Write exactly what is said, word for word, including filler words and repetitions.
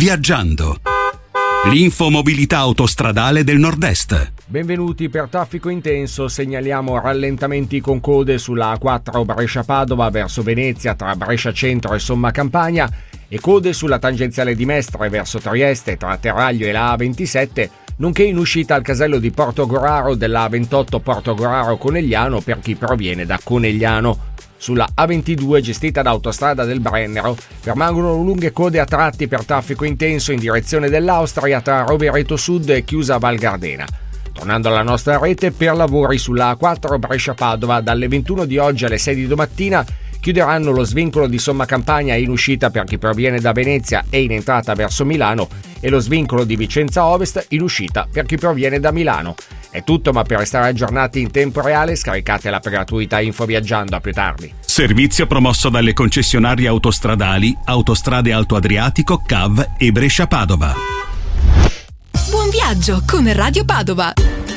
Viaggiando. L'infomobilità autostradale del Nord-Est. Benvenuti per Traffico Intenso. Segnaliamo rallentamenti con code sulla A quattro Brescia-Padova verso Venezia tra Brescia Centro e Somma Campagna e code sulla tangenziale di Mestre verso Trieste tra Teraglio e la A ventisette, nonché in uscita al casello di Portogoraro della A ventotto Portogoraro Conegliano per chi proviene da Conegliano. Sulla A ventidue, gestita da Autostrada del Brennero, permangono lunghe code a tratti per traffico intenso in direzione dell'Austria tra Rovereto Sud e Chiusa Val Gardena. Tornando alla nostra rete, per lavori sulla A quattro Brescia-Padova, dalle ventuno di oggi alle sei di domattina chiuderanno lo svincolo di Somma Campagna in uscita per chi proviene da Venezia e in entrata verso Milano e lo svincolo di Vicenza Ovest in uscita per chi proviene da Milano. È tutto, ma per restare aggiornati in tempo reale scaricate l'app gratuita Info Viaggiando. A più tardi. Servizio promosso dalle concessionarie autostradali Autostrade Alto Adriatico, C A V e Brescia Padova. Buon viaggio con Radio Padova.